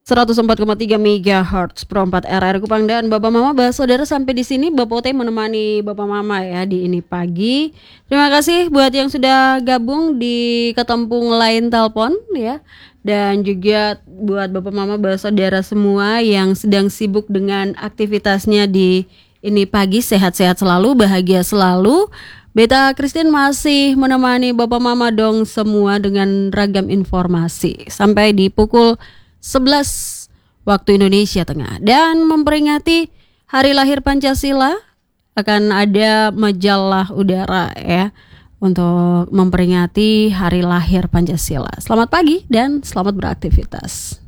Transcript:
104,3 MHz Pro 4 RR Kupang dan Bapak Mama bahas saudara sampai di sini Bapak Ote menemani Bapak Mama ya di ini pagi. Terima kasih buat yang sudah gabung di ketempung lain telepon ya. Dan juga buat Bapak Mama bahas saudara semua yang sedang sibuk dengan aktivitasnya di ini pagi, sehat-sehat selalu, bahagia selalu. Beta Christine masih menemani Bapak Mama dong semua dengan ragam informasi sampai di pukul 11 waktu Indonesia Tengah. Dan memperingati hari lahir Pancasila akan ada majalah udara ya untuk memperingati hari lahir Pancasila. Selamat pagi dan selamat beraktivitas.